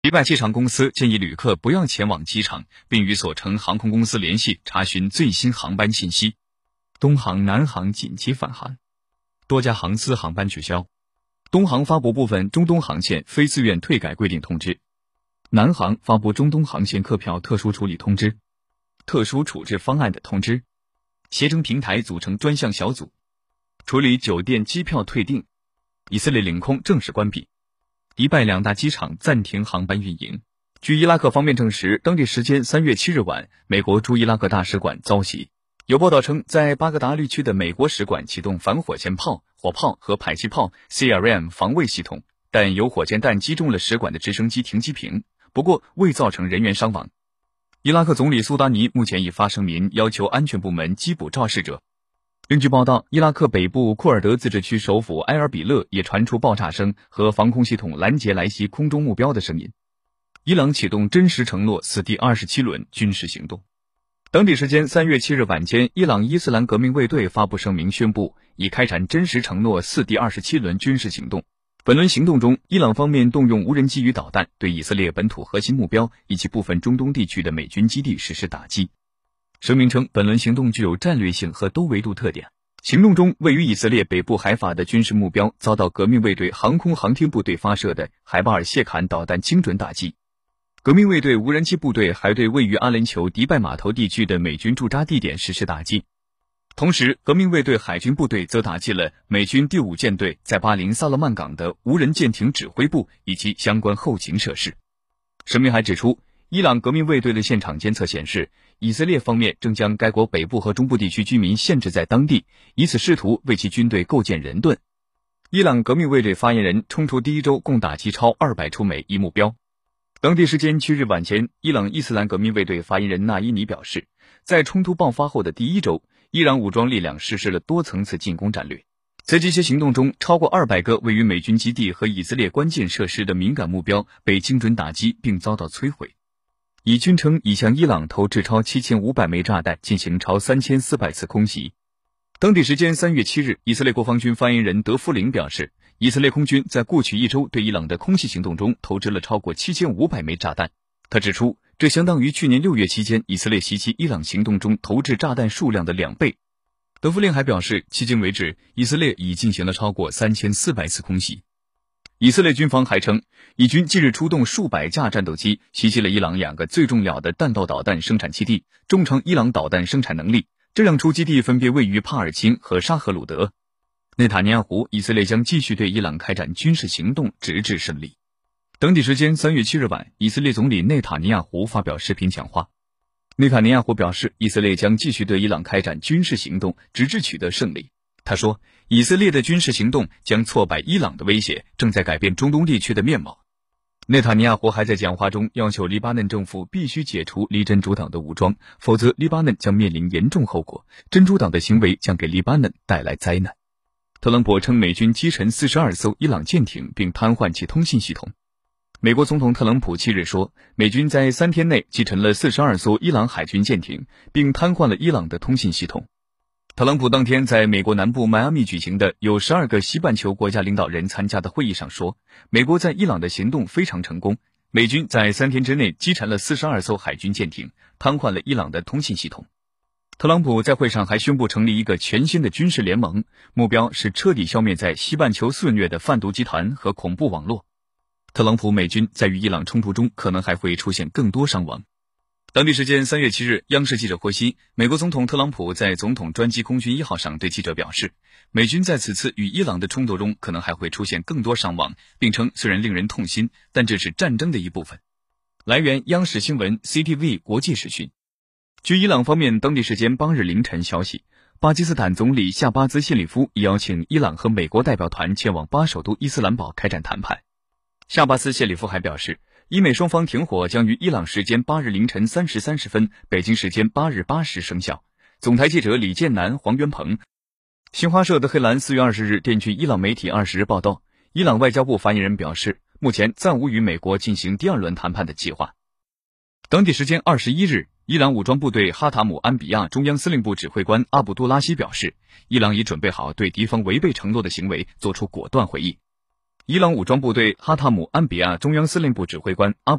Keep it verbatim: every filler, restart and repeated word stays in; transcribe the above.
迪拜机场公司建议旅客不要前往机场，并与所乘航空公司联系查询最新航班信息。东航、南航紧急返航，多家航司航班取消。东航发布部分中东航线非自愿退改规定通知。南航发布中东航线客票特殊处理通知、特殊处置方案的通知。携程平台组成专项小组，处理酒店机票退订。以色列领空正式关闭。迪拜两大机场暂停航班运营。据伊拉克方面证实，当地时间三月七日晚，美国驻伊拉克大使馆遭袭。有报道称，在巴格达绿区的美国使馆启动反火箭炮、火炮和迫击炮 C R M 防卫系统，但有火箭弹击中了使馆的直升机停机坪，不过未造成人员伤亡。伊拉克总理苏达尼目前已发声明，要求安全部门缉捕肇事者。另据报道，伊拉克北部库尔德自治区首府埃尔比勒也传出爆炸声和防空系统拦截来袭空中目标的声音。伊朗启动真实承诺四第二十七轮军事行动。当地时间三月七日晚间，伊朗伊斯兰革命卫队发布声明宣布，已开展真实承诺四第二十七轮军事行动。本轮行动中，伊朗方面动用无人机与导弹对以色列本土核心目标以及部分中东地区的美军基地实施打击。声明称，本轮行动具有战略性和多维度特点。行动中，位于以色列北部海法的军事目标遭到革命卫队航空航天部队发射的海巴尔谢坎导弹精准打击。革命卫队无人机部队还对位于阿联酋迪拜码头地区的美军驻扎地点实施打击。同时，革命卫队海军部队则打击了美军第五舰队在巴林萨勒曼港的无人舰艇指挥部以及相关后勤设施。声明还指出，伊朗革命卫队的现场监测显示，以色列方面正将该国北部和中部地区居民限制在当地，以此试图为其军队构建人盾。伊朗革命卫队发言人冲突第一周共打击超二百处美伊目标。当地时间七日晚间，伊朗伊斯兰革命卫队发言人纳伊尼表示，在冲突爆发后的第一周，伊朗武装力量实施了多层次进攻战略。在这些行动中，超过二百个位于美军基地和以色列关键设施的敏感目标被精准打击并遭到摧毁。以军称已向伊朗投掷超七千五百枚炸弹，进行超三千四百次空袭。当地时间三月七日，以色列国防军发言人德夫林表示，以色列空军在过去一周对伊朗的空袭行动中投掷了超过七千五百枚炸弹。他指出，这相当于去年六月期间以色列袭击伊朗行动中投掷炸弹数量的两倍。德夫林还表示，迄今为止，以色列已进行了超过三千四百次空袭。以色列军方还称，以军近日出动数百架战斗机袭击了伊朗两个最重要的弹道导弹生产基地，重创伊朗导弹生产能力。这两处基地分别位于帕尔钦和沙赫鲁德。内塔尼亚胡，以色列将继续对伊朗开展军事行动，直至胜利。当地时间三月七日晚，以色列总理内塔尼亚胡发表视频讲话。内塔尼亚胡表示，以色列将继续对伊朗开展军事行动，直至取得胜利。他说，以色列的军事行动将挫败伊朗的威胁，正在改变中东地区的面貌。内塔尼亚胡还在讲话中要求黎巴嫩政府必须解除黎真主党的武装，否则黎巴嫩将面临严重后果。真主党的行为将给黎巴嫩带来灾难。特朗普称美军击沉四十二艘伊朗舰艇并瘫痪其通信系统。美国总统特朗普七日说，美军在三天内击沉了四十二艘伊朗海军舰艇，并瘫痪了伊朗的通信系统。特朗普当天在美国南部迈阿密举行的有十二个西半球国家领导人参加的会议上说，美国在伊朗的行动非常成功，美军在三天之内击沉了四十二艘海军舰艇，瘫痪了伊朗的通信系统。特朗普在会上还宣布成立一个全新的军事联盟，目标是彻底消灭在西半球肆虐的贩毒集团和恐怖网络。特朗普美军在与伊朗冲突中可能还会出现更多伤亡。当地时间三月七日，央视记者获悉，美国总统特朗普在总统专机空军一号上对记者表示，美军在此次与伊朗的冲突中可能还会出现更多伤亡，并称虽然令人痛心，但这是战争的一部分。来源央视新闻 C T V 国际视讯。据伊朗方面当地时间八日凌晨消息，巴基斯坦总理夏巴兹谢里夫已邀请伊朗和美国代表团前往巴首都伊斯兰堡开展谈判。夏巴兹谢里夫还表示，伊美双方停火将于伊朗时间八日凌晨三时三十分，北京时间八日八时生效。总台记者李建南、黄元鹏。新华社德黑兰四月二十日电讯伊朗媒体二十日报道，伊朗外交部发言人表示，目前暂无与美国进行第二轮谈判的计划。当地时间二十一日，伊朗武装部队哈塔姆安比亚中央司令部指挥官阿卜杜拉希表示，伊朗已准备好对敌方违背承诺的行为做出果断回应。 伊朗武装部队哈塔姆安比亚中央司令部指挥官阿